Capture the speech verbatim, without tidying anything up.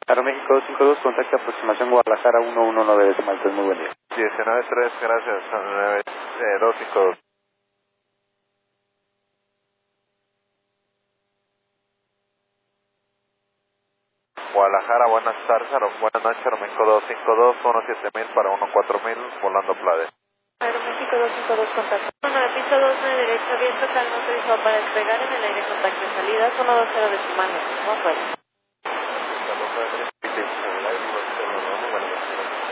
Aeroméxico dos cinco dos, contacto aproximación Guadalajara uno uno nueve decimal tres, muy buen día. diecinueve tres, gracias, nueve, eh, dos cinco dos. Guadalajara, buenas tardes, Aero- buenas noches, Aeroméxico dos cinco dos, uno siete mil para uno cuatro mil, volando Plade. Aeroméxico dos cinco dos, contacto. uno, piso dos nueve derecho, viento calma autorizado para despegar en el aire, contacto de salida, uno dos cero decimales, no fue.